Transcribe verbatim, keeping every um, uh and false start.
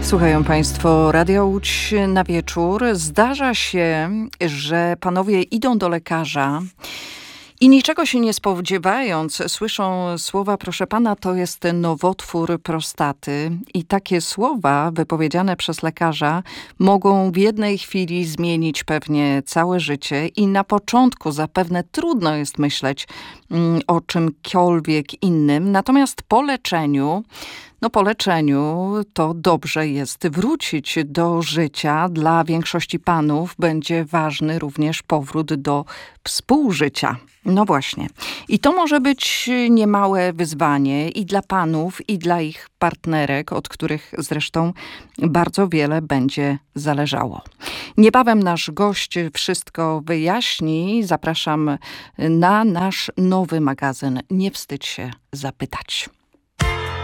Słuchają Państwo Radia Łódź na wieczór. Zdarza się, że panowie idą do lekarza i niczego się nie spodziewając, słyszą słowa: proszę pana, to jest nowotwór prostaty. I takie słowa wypowiedziane przez lekarza mogą w jednej chwili zmienić pewnie całe życie i na początku zapewne trudno jest myśleć mm, o czymkolwiek innym. Natomiast po leczeniu No po leczeniu to dobrze jest wrócić do życia. Dla większości panów będzie ważny również powrót do współżycia. No właśnie. I to może być niemałe wyzwanie i dla panów, i dla ich partnerek, od których zresztą bardzo wiele będzie zależało. Niebawem nasz gość wszystko wyjaśni. Zapraszam na nasz nowy magazyn Nie wstydź się zapytać.